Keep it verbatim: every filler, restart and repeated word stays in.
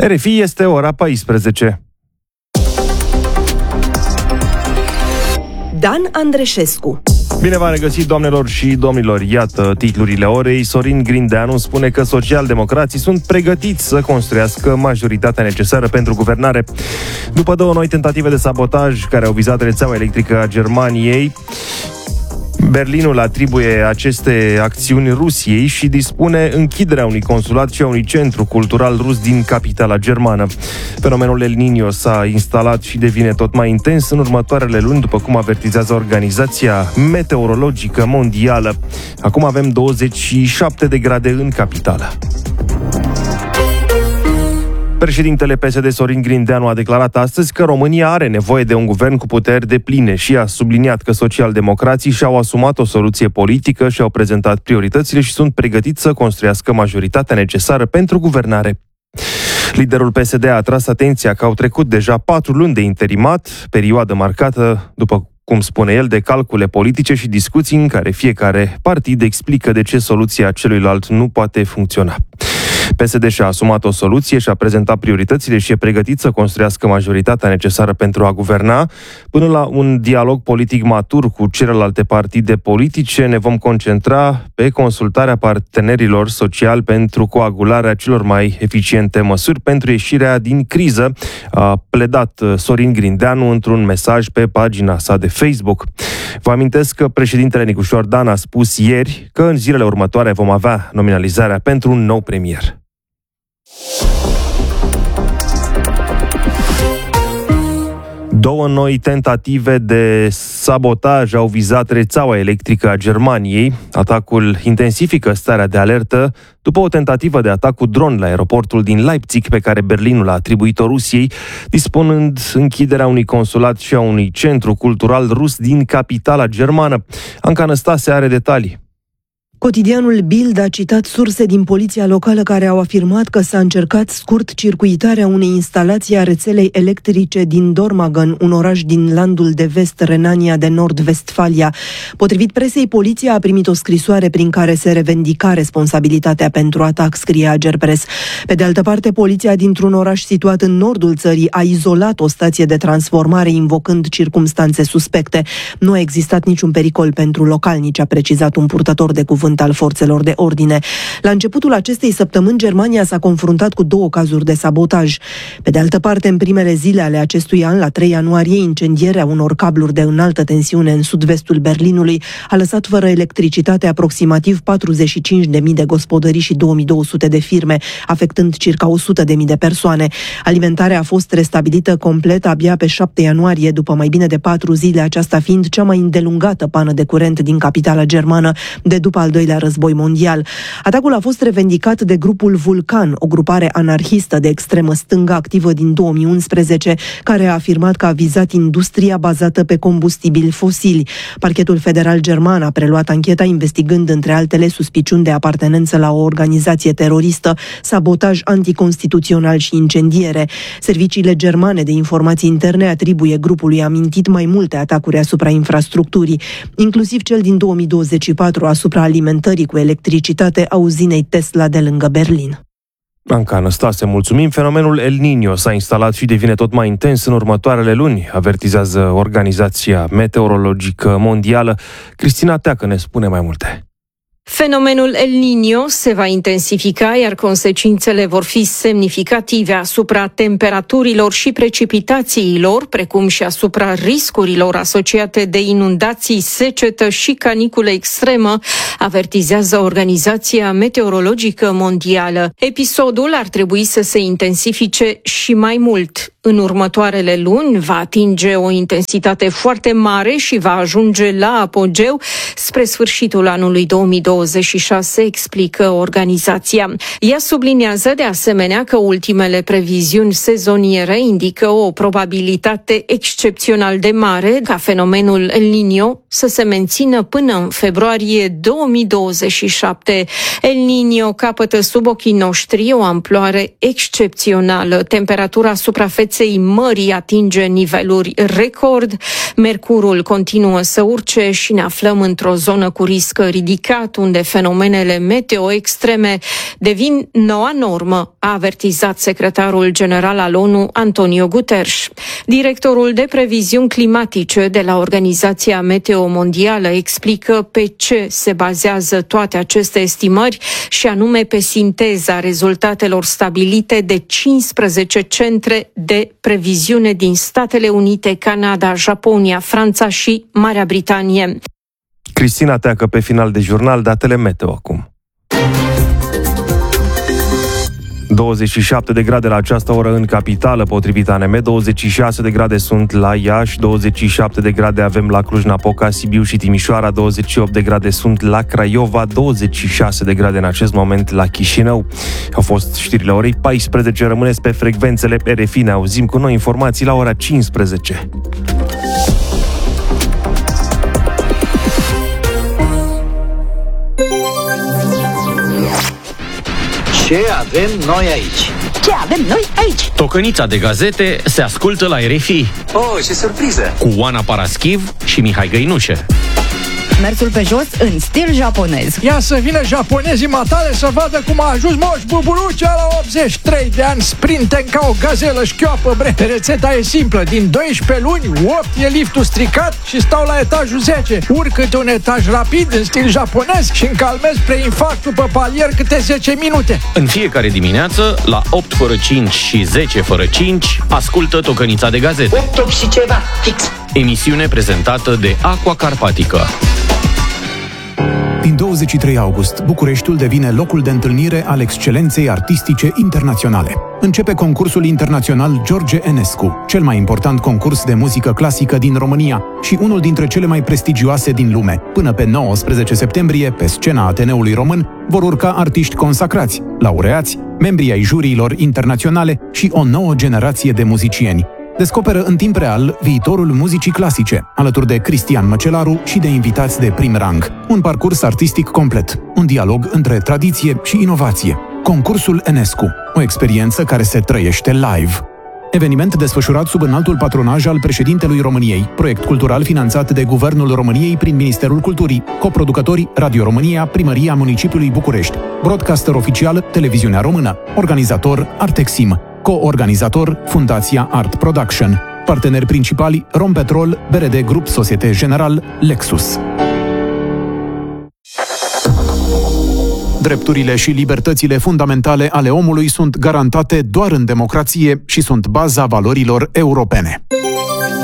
R F I este ora paisprezece. Dan Andreșescu. Bine v-am regăsit, doamnelor și domnilor. Iată titlurile orei. Sorin Grindeanu spune că socialdemocrații sunt pregătiți să construiască majoritatea necesară pentru guvernare. După două noi tentative de sabotaj care au vizat rețeaua electrică a Germaniei, Berlinul atribuie aceste acțiuni Rusiei și dispune închiderea unui consulat și a unui centru cultural rus din capitala germană. Fenomenul El Niño s-a instalat și devine tot mai intens în următoarele luni, după cum avertizează Organizația Meteorologică Mondială. Acum avem douăzeci și șapte de grade în capitală. Președintele P S D Sorin Grindeanu a declarat astăzi că România are nevoie de un guvern cu puteri depline și a subliniat că socialdemocrații și-au asumat o soluție politică, și-au prezentat prioritățile și sunt pregătiți să construiască majoritatea necesară pentru guvernare. Liderul P S D a atras atenția că au trecut deja patru luni de interimat, perioadă marcată, după cum spune el, de calcule politice și discuții în care fiecare partid explică de ce soluția celuilalt nu poate funcționa. P S D și-a asumat o soluție, și-a prezentat prioritățile și e pregătit să construiască majoritatea necesară pentru a guverna. Până la un dialog politic matur cu celelalte partide politice, ne vom concentra pe consultarea partenerilor sociali pentru coagularea celor mai eficiente măsuri pentru ieșirea din criză, a pledat Sorin Grindeanu într-un mesaj pe pagina sa de Facebook. Vă amintesc că președintele Nicușor Dan a spus ieri că în zilele următoare vom avea nominalizarea pentru un nou premier. Două noi tentative de sabotaj au vizat rețeaua electrică a Germaniei. Atacul intensifică starea de alertă după o tentativă de atac cu dron la aeroportul din Leipzig, pe care Berlinul a atribuit-o Rusiei, dispunând închiderea unui consulat și a unui centru cultural rus din capitala germană. Anca Năstase are detalii. Cotidianul Bild a citat surse din poliția locală care au afirmat că s-a încercat scurt-circuitarea unei instalații a rețelei electrice din Dormagen, un oraș din landul de vest, Renania de Nord-Vestfalia. Potrivit presei, poliția a primit o scrisoare prin care se revendica responsabilitatea pentru atac, scrie Agerpres. Pe de altă parte, poliția dintr-un oraș situat în nordul țării a izolat o stație de transformare, invocând circumstanțe suspecte. Nu a existat niciun pericol pentru localnici, a precizat un purtător de cuvânt al forțelor de ordine. La începutul acestei săptămâni, Germania s-a confruntat cu două cazuri de sabotaj. Pe de altă parte, în primele zile ale acestui an, la trei ianuarie, incendierea unor cabluri de înaltă tensiune în sud-vestul Berlinului a lăsat fără electricitate aproximativ patruzeci și cinci de mii de gospodării și două mii două sute de firme, afectând circa o sută de mii de persoane. Alimentarea a fost restabilită complet abia pe șapte ianuarie, după mai bine de patru zile, aceasta fiind cea mai îndelungată pană de curent din capitala germană de după al doilea război mondial. Atacul a fost revendicat de grupul Vulcan, o grupare anarhistă de extremă stângă activă din două mii unsprezece, care a afirmat că a vizat industria bazată pe combustibili fosili. Parchetul federal german a preluat ancheta, investigând între altele suspiciuni de apartenență la o organizație teroristă, sabotaj anticonstituțional și incendiere. Serviciile germane de informații interne atribuie grupului amintit mai multe atacuri asupra infrastructurii, inclusiv cel din două mii douăzeci și patru asupra alimentării cu electricitate a uzinei Tesla de lângă Berlin. Anca Năstase, mulțumim. Fenomenul El Niño s-a instalat și devine tot mai intens în următoarele luni, avertizează Organizația Meteorologică Mondială. Cristina Teacă ne spune mai multe. Fenomenul El Niño se va intensifica, iar consecințele vor fi semnificative asupra temperaturilor și precipitațiilor, precum și asupra riscurilor asociate de inundații, secetă și caniculă extremă, avertizează Organizația Meteorologică Mondială. Episodul ar trebui să se intensifice și mai mult. În următoarele luni va atinge o intensitate foarte mare și va ajunge la apogeu spre sfârșitul anului două mii douăzeci și șase, explică organizația. Ea subliniază de asemenea că ultimele previziuni sezoniere indică o probabilitate excepțional de mare ca fenomenul El Niño să se mențină până în februarie două mii douăzeci și șapte. El Niño capătă sub ochii noștri o amploare excepțională. Temperatura suprafeței mării atinge niveluri record, mercurul continuă să urce și ne aflăm într-o zonă cu risc ridicat, unde fenomenele meteo extreme devin noua normă, a avertizat secretarul general al ONU, Antonio Guterres. Directorul de previziuni climatice de la Organizația Meteo Mondială explică pe ce se bazează toate aceste estimări și anume pe sinteza rezultatelor stabilite de cincisprezece centre de previziune din Statele Unite, Canada, Japonia, Franța și Marea Britanie. Cristina Teacă pe final de jurnal, datele meteo acum. douăzeci și șapte de grade la această oră în capitală, potrivit A N M, douăzeci și șase de grade sunt la Iași, douăzeci și șapte de grade avem la Cluj-Napoca, Sibiu și Timișoara, douăzeci și opt de grade sunt la Craiova, douăzeci și șase de grade în acest moment la Chișinău. Au fost știrile orei paisprezece, rămâneți pe frecvențele R F I, ne auzim cu noi informații la ora cincisprezece. Ce avem noi aici? Ce avem noi aici? Tocănița de gazete se ascultă la R F I. Oh, ce surpriză! Cu Oana Paraschiv și Mihai Găinușe. Mersul pe jos în stil japonez. Ia să vină japonezii matale să vadă cum a ajuns Moș Buburucea la optzeci și trei de ani, sprinten ca o gazelă șchioapă, bre. Rețeta e simplă, din doisprezece luni, opt e liftul stricat și stau la etajul zece. Urc câte un etaj rapid în stil japonez și încalmez preinfarctul pe palier câte zece minute. În fiecare dimineață, la opt fără cinci și zece fără cinci, ascultă Tocănița de gazete. opt și ceva, fix. Emisiune prezentată de Aqua Carpatică. Din douăzeci și trei august, Bucureștiul devine locul de întâlnire al excelenței artistice internaționale. Începe concursul internațional George Enescu, cel mai important concurs de muzică clasică din România și unul dintre cele mai prestigioase din lume. Până pe nouăsprezece septembrie, pe scena Ateneului Român, vor urca artiști consacrați, laureați, membrii ai juriilor internaționale și o nouă generație de muzicieni. Descoperă în timp real viitorul muzicii clasice, alături de Cristian Măcelaru și de invitați de prim rang. Un parcurs artistic complet, un dialog între tradiție și inovație. Concursul Enescu, o experiență care se trăiește live. Eveniment desfășurat sub înaltul patronaj al președintelui României, proiect cultural finanțat de Guvernul României prin Ministerul Culturii, coproducători Radio România, Primăria Municipiului București, broadcaster oficial Televiziunea Română, organizator Artexim, co-organizator Fundația Art Production, parteneri principali Rompetrol, B R D Grup Societe General, Lexus. Drepturile și libertățile fundamentale ale omului sunt garantate doar în democrație și sunt baza valorilor europene.